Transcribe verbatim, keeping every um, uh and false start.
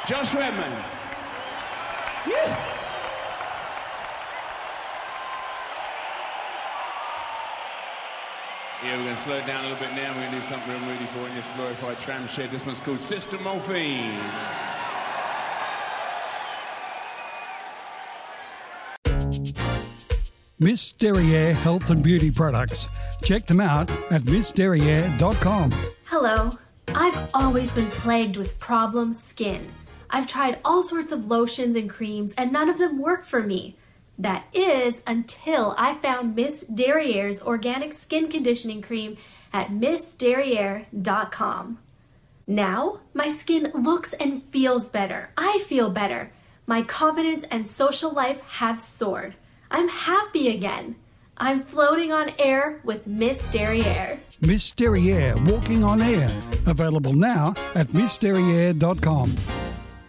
Josh Redman. Yeah. Yeah, we're going to slow it down a little bit now. We're going to do something real moody for you in this glorified tram shed. This one's called Sister Morphine. Miss Derriere Health and Beauty Products. Check them out at miss derriere dot com. Hello. I've always been plagued with problem skin. I've tried all sorts of lotions and creams, and none of them work for me. That is, until I found Miss Derriere's Organic Skin Conditioning Cream at miss derriere dot com. Now, my skin looks and feels better. I feel better. My confidence and social life have soared. I'm happy again. I'm floating on air with Miss Derriere. Miss Derriere Walking on Air. Available now at miss derriere dot com.